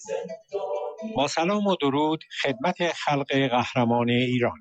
با سلام و درود خدمت خلق قهرمان ایران.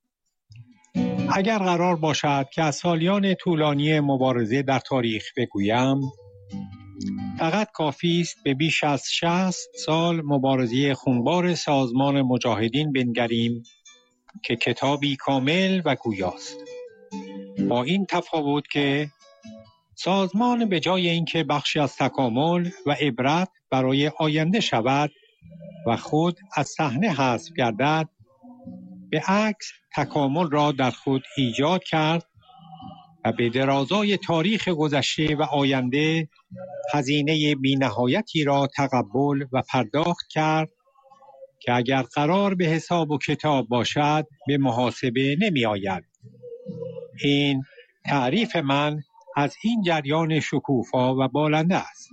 اگر قرار باشد که از سالیان طولانی مبارزه در تاریخ بگویم، فقط کافی است به بیش از 60 سال مبارزه خونبار سازمان مجاهدین بنگریم که کتابی کامل و گویاست. با این تفاوت که سازمان به جای اینکه بخشی از تکامل و عبرت برای آینده شود و خود از صحنه حذف گردد، به عکس تکامل را در خود ایجاد کرد و به درازای تاریخ گذشته و آینده هزینه بی‌نهایتی را تقبل و پرداخت کرد که اگر قرار به حساب و کتاب باشد به محاسبه نمی آید. این تعریف من از این جریان شکوفا و بالنده است.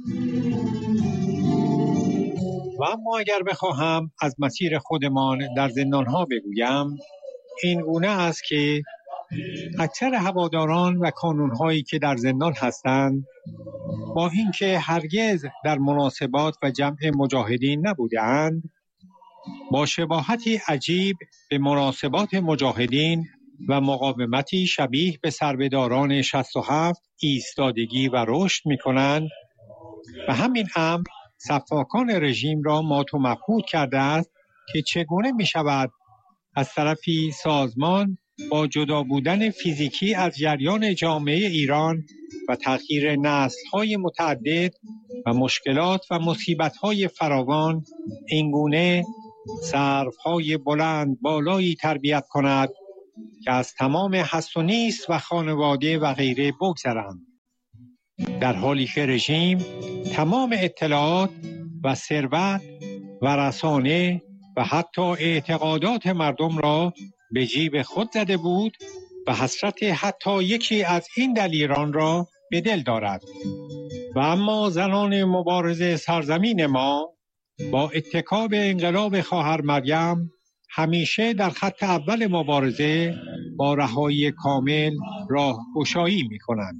و اما اگر بخواهم از مسیر خودمان در زندانها بگویم، این گونه است که اکثر هواداران و کانونهایی که در زندان هستند، با اینکه هرگز در مناسبات و جمع مجاهدین نبودند، با شباهتی عجیب به مناسبات مجاهدین و مقاومتی شبیه به سربهداران 67 ایستادگی و رشد می‌کنند و همین امر سفاکان رژیم را مات و مبهوت کرده است که چگونه می‌شود از طرفی سازمان با جدا بودن فیزیکی از جریان جامعه ایران و تغییر نسل‌های متعدد و مشکلات و مصیبت‌های فراوان اینگونه سروهای بلند بالایی تربیت کند که از تمام هست و نیست و خانواده و غیره بگذرند، در حالی که رژیم تمام اطلاعات و ثروت و رسانه و حتی اعتقادات مردم را به جیب خود زده بود و حسرت حتی یکی از این دلیران را به دل دارد. و اما زنان مبارز سرزمین ما با اتکا به انقلاب خواهر مریم همیشه در خط اول مبارزه با رهایی کامل راهگشایی می‌کنند.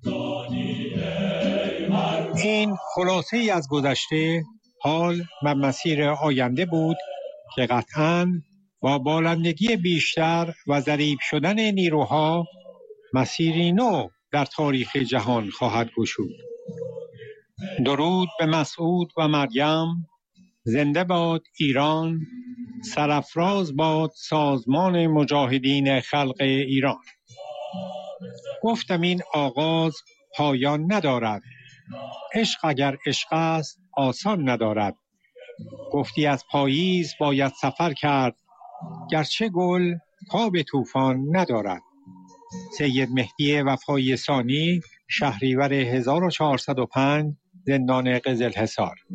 این خلاصه‌ای از گذشته، حال و مسیر آینده بود که قطعاً با بالندگی بیشتر و ضریب شدن نیروها مسیری نو در تاریخ جهان خواهد گشود. درود به مسعود و مریم. زنده باد ایران. سرافراز باد سازمان مجاهدین خلق ایران. گفتم این آغاز پایان ندارد. عشق اگر عشق است آسان ندارد. گفتی از پاییز باید سفر کرد، گرچه گل تاب طوفان ندارد. سید مهدی وفایی ثانی، شهریور 1405، زندان قزلحصار.